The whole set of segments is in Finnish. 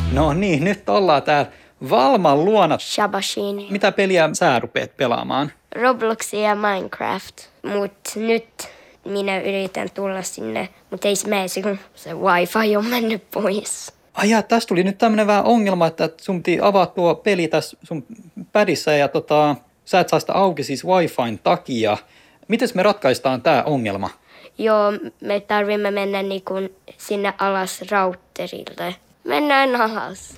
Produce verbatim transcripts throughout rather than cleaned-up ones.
No niin, nyt ollaan täällä Valman luona. Shabashini. Mitä peliä sä rupeat pelaamaan? Robloxia ja Minecraft. Mut nyt minä yritän tulla sinne, mutta ei se mene, kun se wifi on mennyt pois. Ai ja, tässä tuli nyt tämmönen vähän ongelma, että sun piti avaa tuo peli tässä sun pädissä ja tota, sä et saa sitä auki siis Wi-Fin takia. Miten me ratkaistaan tää ongelma? Joo, me tarvimme mennä niinku sinne alas routerille. Mennään alas.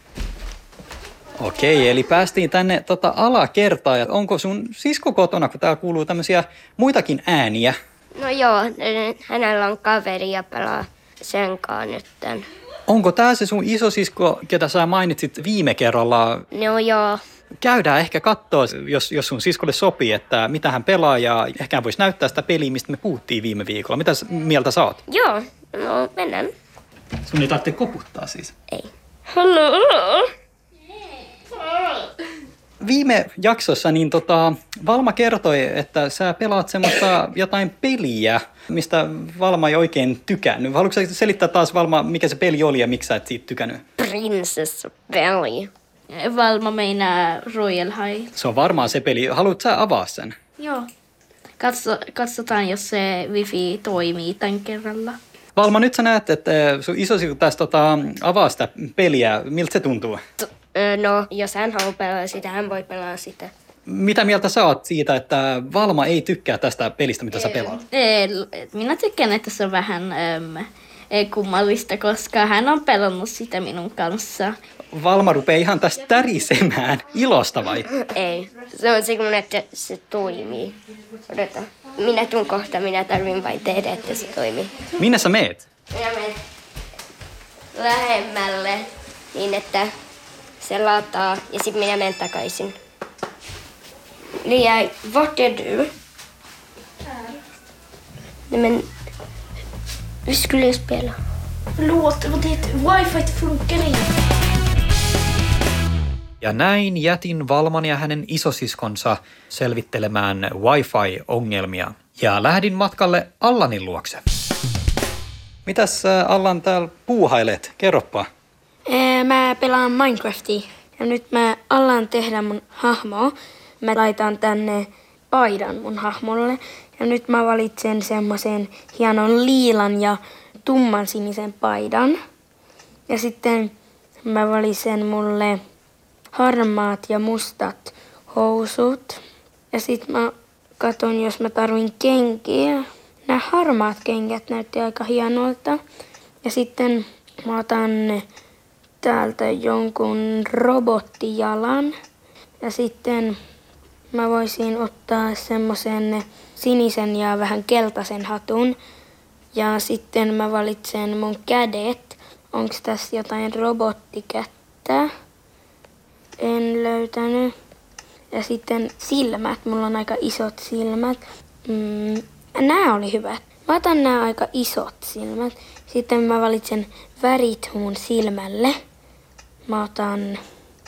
Okei, eli päästiin tänne tota alakertaan. Ja onko sun sisko kotona, kun täällä kuuluu tämmöisiä muitakin ääniä? No joo, hänellä on kaveri ja pelaa sen kanssa nytten. Onko tää se sun isosisko, ketä sä mainitsit viime kerralla? No joo. Käydään ehkä katsoa, jos, jos sun siskolle sopii, että mitä hän pelaa ja ehkä hän voisi näyttää sitä peliä, mistä me puhuttiin viime viikolla. Mitä mieltä sä oot? Joo, no mennään. Sun ei tarvitse koputtaa siis. Ei. Hallo. Viime jaksossa niin tota, Valma kertoi, että sä pelaat semmoista jotain peliä, mistä Valma ei oikein tykännyt. Haluatko sä selittää taas, Valma, mikä se peli oli ja miksi sä et siitä tykännyt? Princess Belly. Valma meinaa Royal High. Se on varmaan se peli. Haluatko sä avaa sen? Joo. Katso, katsotaan, jos se wifi toimii tämän kerralla. Valma, nyt sä näet, että sun isosi tässä tota, avaa sitä peliä. Miltä se tuntuu? T- no, jos hän haluaa pelaa sitä, hän voi pelaa sitä. Mitä mieltä sä oot siitä, että Valma ei tykkää tästä pelistä, mitä sä pelaat? Ei, minä tykkään, että se on vähän äm, kummallista, koska hän on pelannut sitä minun kanssa. Valma rupeaa ihan tästä tärisemään. Ilosta vai? Ei. Se on semmoinen, että se toimii. Odota. Minä tuun kohta, minä tarvin vain tehdä, että se toimii. Minne sä meet? Minä menen lähemmälle niin, että se lataa ja sitten minä menen takaisin. Lia, vad gör du? Nej men, vi skulle ju spela. Förlåt, det wifi funkar inte. Ja näin jätin Valman ja hänen isosiskonsa selvittelemään Wi-Fi-ongelmia. Ja lähdin matkalle Allanin luokse. Mitäs Allan täällä puuhailet? Kerropa. Mä pelaan Minecraftia ja nyt mä alan tehdä mun hahmoa. Mä laitan tänne paidan mun hahmolle ja nyt mä valitsen semmoisen hienon liilan ja tumman sinisen paidan. Ja sitten mä valitsen mulle harmaat ja mustat housut. Ja sit mä katon, jos mä tarvin kenkiä. Nämä harmaat kengät näytti aika hienolta. Ja sitten mä otan täältä jonkun robottijalan. Ja sitten mä voisin ottaa semmoisen sinisen ja vähän keltaisen hatun. Ja sitten mä valitsen mun kädet. Onko tässä jotain robottikättä? En löytänyt. Ja sitten silmät. Mulla on aika isot silmät. Mm, nämä oli hyvät. Mä otan nämä aika isot silmät. Sitten mä valitsen värit mun silmälle. Mä otan...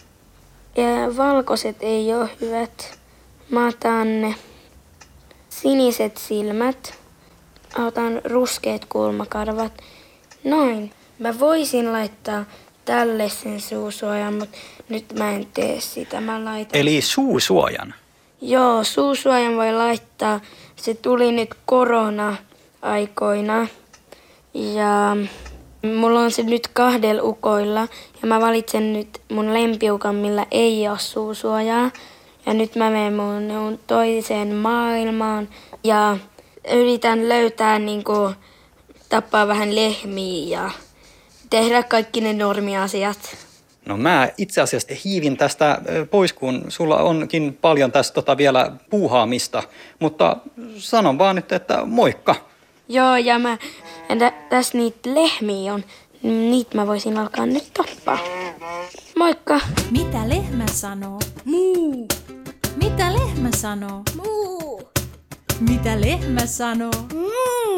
Ja valkoiset ei ole hyvät. Mä otan siniset silmät. Mä otan ruskeat kulmakarvat. Noin. Mä voisin laittaa tälle sen suusuojan, mutta nyt mä en tee sitä. Mä laitan... Eli suusuojan? Joo, suusuojan voi laittaa. Se tuli nyt korona-aikoina. Ja mulla on se nyt kahdella ukoilla. Ja mä valitsen nyt mun lempiukan, millä ei ole suusuojaa. Ja nyt mä menen mun, mun toiseen maailmaan. Ja yritän löytää niinku, tappaa vähän lehmiä ja tehdä kaikki ne normiasiat. No mä itse asiassa hiivin tästä pois, kun sulla onkin paljon tässä tota vielä puuhaamista. Mutta sanon vaan nyt, että moikka. Joo, ja mä, tä, tässä niitä lehmiä on. Niitä mä voisin alkaa nyt tappaa. Moikka. Mitä lehmä sanoo? Muu. Mitä lehmä sanoo? Muu. Mitä lehmä sanoo? Muu.